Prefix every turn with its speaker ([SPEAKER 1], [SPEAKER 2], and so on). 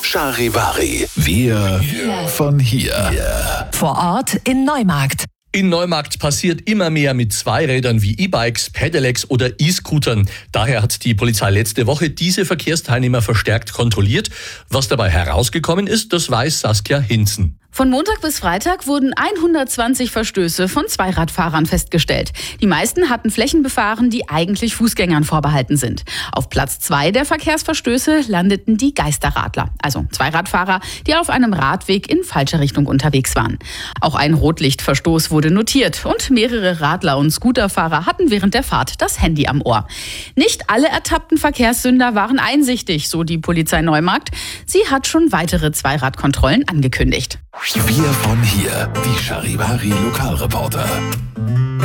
[SPEAKER 1] Charivari. Wir von hier.
[SPEAKER 2] Vor Ort in Neumarkt.
[SPEAKER 3] In Neumarkt passiert immer mehr mit Zweirädern wie E-Bikes, Pedelecs oder E-Scootern. Daher hat die Polizei letzte Woche diese Verkehrsteilnehmer verstärkt kontrolliert. Was dabei herausgekommen ist, das weiß Saskia Hinzen.
[SPEAKER 4] Von Montag bis Freitag wurden 120 Verstöße von Zweiradfahrern festgestellt. Die meisten hatten Flächen befahren, die eigentlich Fußgängern vorbehalten sind. Auf Platz 2 der Verkehrsverstöße landeten die Geisterradler, also Zweiradfahrer, die auf einem Radweg in falscher Richtung unterwegs waren. Auch ein Rotlichtverstoß wurde notiert und mehrere Radler und Scooterfahrer hatten während der Fahrt das Handy am Ohr. Nicht alle ertappten Verkehrssünder waren einsichtig, so die Polizei Neumarkt. Sie hat schon weitere Zweiradkontrollen angekündigt.
[SPEAKER 1] Wir von hier. Die Charivari Lokalreporter.